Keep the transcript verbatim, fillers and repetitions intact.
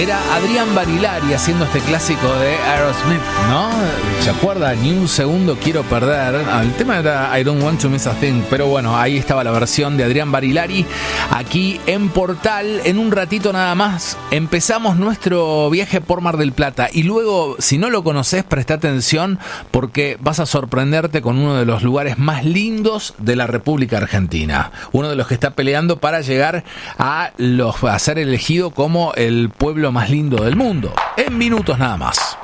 Era Adrián Barilari haciendo este clásico de Aerosmith, ¿no? ¿Se acuerda? Ni un segundo quiero perder. Ah, el tema era I don't want to miss a thing, pero bueno, ahí estaba la versión de Adrián Barilari aquí en Portal. En un ratito nada más empezamos nuestro viaje por Mar del Plata y luego, si no lo conoces, presta atención porque vas a sorprenderte con uno de los lugares más lindos de la República Argentina. Uno de los que está peleando para llegar a, los, a ser elegido como el pueblo más lindo del mundo. En minutos nada más.